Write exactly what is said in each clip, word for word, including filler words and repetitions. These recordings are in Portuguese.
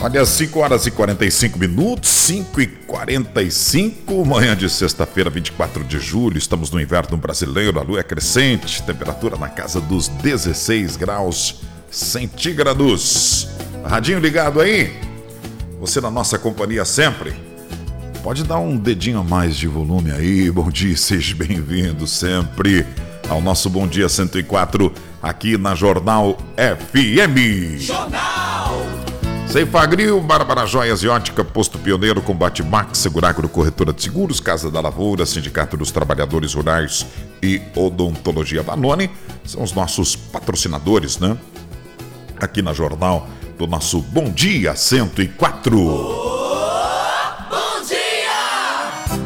Olha, cinco horas e quarenta e cinco minutos, cinco e quarenta e cinco, manhã de sexta-feira, vinte e quatro de julho, estamos no inverno brasileiro, a lua é crescente, temperatura na casa dos dezesseis graus centígrados. Radinho ligado aí? Você na nossa companhia sempre? Pode dar um dedinho a mais de volume aí, bom dia, seja bem-vindo sempre ao nosso Bom Dia cento e quatro aqui na Jornal F M. Jornal! Ceifagril, Bárbara Joias e Ótica, Posto Pioneiro, Combate Max, Seguragro, Corretora de Seguros, Casa da Lavoura, Sindicato dos Trabalhadores Rurais e Odontologia Vanoni são os nossos patrocinadores, né? Aqui na Jornal do nosso Bom Dia cento e quatro. Oh, bom dia!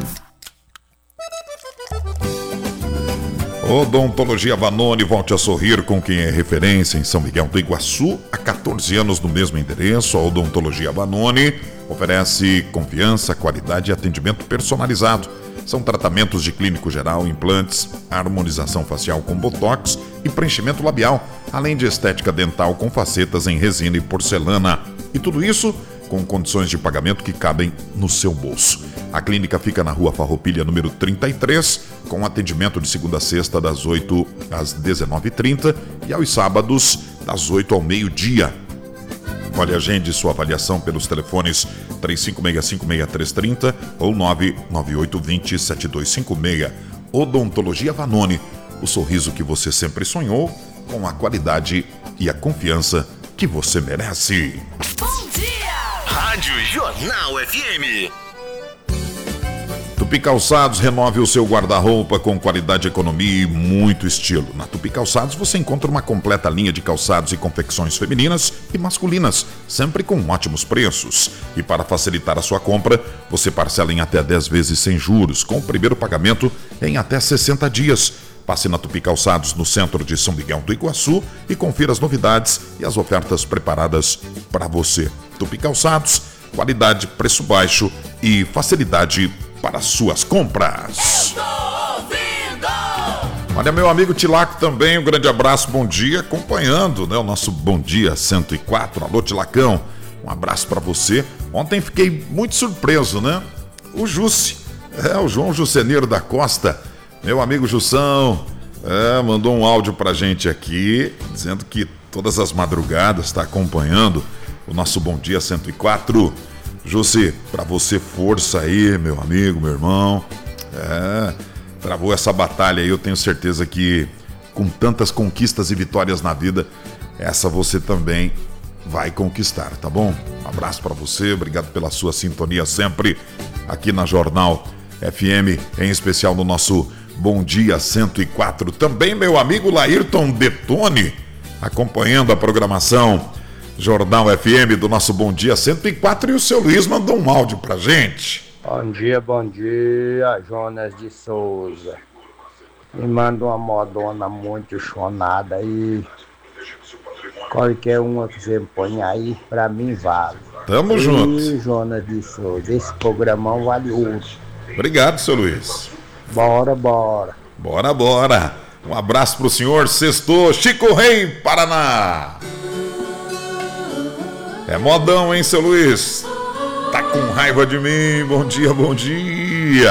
Odontologia Vanoni, volte a sorrir com quem é referência em São Miguel do Iguaçu. Há quatorze anos no mesmo endereço, a Odontologia Vanoni oferece confiança, qualidade e atendimento personalizado. São tratamentos de clínico geral, implantes, harmonização facial com botox e preenchimento labial, além de estética dental com facetas em resina e porcelana. E tudo isso com condições de pagamento que cabem no seu bolso. A clínica fica na Rua Farroupilha, número trinta e três, com atendimento de segunda a sexta, das oito às dezenove e trinta e aos sábados, das oito ao meio-dia. Olha, agende sua avaliação pelos telefones três cinco seis cinco seis três três zero ou nove nove oito dois zero sete dois cinco seis. Odontologia Vanoni, o sorriso que você sempre sonhou, com a qualidade e a confiança que você merece. Bom dia! Rádio Jornal F M. Tupi Calçados, renove o seu guarda-roupa com qualidade, economia e muito estilo. Na Tupi Calçados você encontra uma completa linha de calçados e confecções femininas e masculinas, sempre com ótimos preços. E para facilitar a sua compra, você parcela em até dez vezes sem juros, com o primeiro pagamento em até sessenta dias. Passe na Tupi Calçados, no centro de São Miguel do Iguaçu, e confira as novidades e as ofertas preparadas para você. Tupi Calçados, qualidade, preço baixo e facilidade para suas compras. Eu tô ouvindo! Olha, meu amigo Tilaco também, um grande abraço, bom dia, acompanhando, né, o nosso Bom Dia cento e quatro. Alô, Tilacão, um abraço para você. Ontem fiquei muito surpreso, né? O Jussi, é, o João Jusceneiro da Costa, meu amigo Jussão, é, mandou um áudio pra gente aqui, dizendo que todas as madrugadas está acompanhando o nosso Bom Dia cento e quatro. Jussi, pra você força aí, meu amigo, meu irmão. É, travou essa batalha aí, eu tenho certeza que com tantas conquistas e vitórias na vida, essa você também vai conquistar, tá bom? Um abraço pra você, obrigado pela sua sintonia sempre aqui na Jornal F M, em especial no nosso Bom Dia cento e quatro. Também meu amigo Laírton Detone, acompanhando a programação Jornal F M do nosso Bom Dia cento e quatro, e o seu Luiz mandou um áudio pra gente. Bom dia, bom dia, Jonas de Souza. Me manda uma modona muito chonada aí. Qualquer uma que você põe aí, pra mim vale. Tamo e, junto. Jonas de Souza, esse programão vale ouro. Obrigado, seu Luiz. Bora, bora. Bora, bora. Um abraço pro senhor. Sextou, Chico Rei, Paraná. É modão, hein, seu Luiz? Tá com raiva de mim? Bom dia, bom dia.